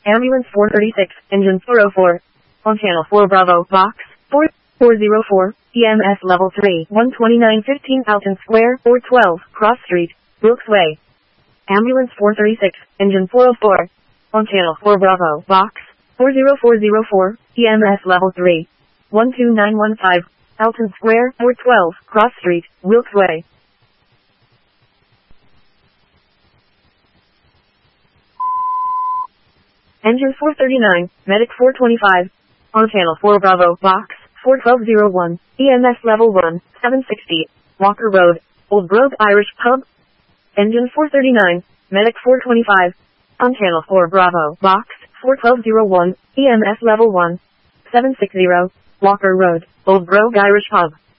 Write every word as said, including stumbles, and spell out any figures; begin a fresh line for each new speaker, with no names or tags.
Ambulance four thirty-six, engine four oh four. On channel four Bravo, box four four oh four, E M S level three, one twenty-nine fifteen Alton Square, four twelve, Cross Street, Wilkes Way. Ambulance four thirty-six, engine four oh four. On channel four Bravo, box four oh four oh four, E M S level three, one two nine one five, Alton Square, four twelve, Cross Street, Wilkes Way. Engine four thirty-nine, Medic four twenty-five. On channel four Bravo, box four twelve oh one, E M S level one, seven sixty, Walker Road, Old Brogue Irish Pub. Engine four thirty-nine, Medic four twenty-five. On channel four Bravo, box four twelve oh one, E M S level one, seven sixty, Walker Road, Old Brogue Irish Pub.